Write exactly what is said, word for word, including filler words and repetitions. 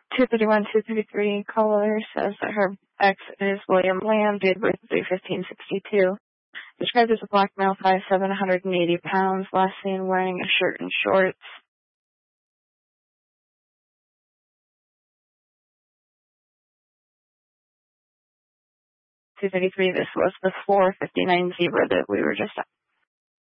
two thirty-one, two thirty-three caller says that her ex is William Lamb, date of birth three fifteen sixty-two. Described as a black male, five seven, one hundred eighty pounds, last seen wearing a shirt and shorts. two thirty-three, this was the four fifty-nine Zebra that we were just